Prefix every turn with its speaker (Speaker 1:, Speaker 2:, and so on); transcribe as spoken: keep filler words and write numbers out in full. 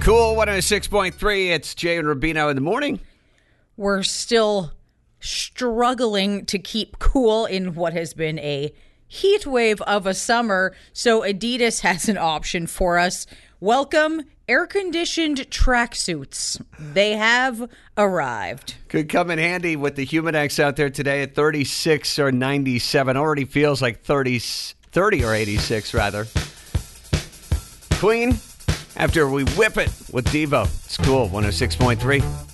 Speaker 1: Cool one oh six point three. It's Jay and Rubino in the morning.
Speaker 2: We're still struggling to keep cool in what has been a heat wave of a summer. So Adidas has an option for us. Welcome air-conditioned tracksuits. They have arrived.
Speaker 1: Could come in handy with the Humidex out there today at thirty-six or ninety-seven. Already feels like thirty, thirty or eighty-six, rather. Clean after we whip it with Devo. It's cool, one oh six point three.